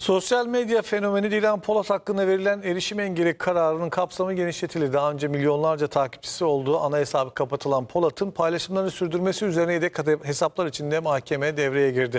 Sosyal medya fenomeni Dilan Polat hakkında verilen erişim engeli kararının kapsamı genişletildi. Daha önce milyonlarca takipçisi olduğu ana hesabı kapatılan Polat'ın paylaşımlarını sürdürmesi üzerine yedek hesaplar için de mahkeme devreye girdi.